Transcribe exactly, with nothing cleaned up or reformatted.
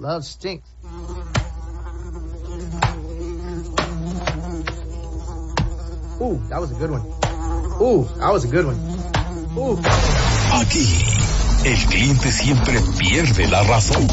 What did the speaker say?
Love stinks. Ooh, that was a good one. Ooh, that was a good one. Ooh. Aquí, el cliente siempre pierde la razón.